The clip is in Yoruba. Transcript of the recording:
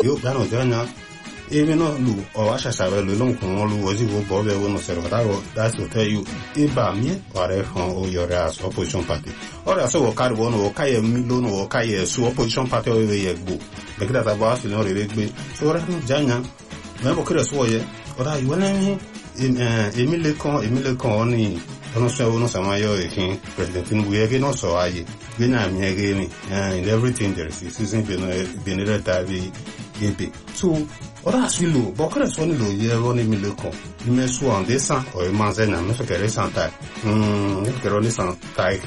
io piano già even no lu o asha sabe lu long con lu ozi go bobe uno servatago that's to tell you iba mi pare con o yore as opposition party ora so wo cargo no kai mi lo no kai su opposition party o ye gbo be kida ta ba si no re gbe so ora no janya me bo kire so ye ora you na mi Emile con oni non so uno samayo e kin president Tinubu ye no so aye we na mi ege ni in everything there is season been tabi EP so ora asilo bokre so ni lo ye ro ni Emile con ni me so en descend o manzena me so kere santa ni kero ni santa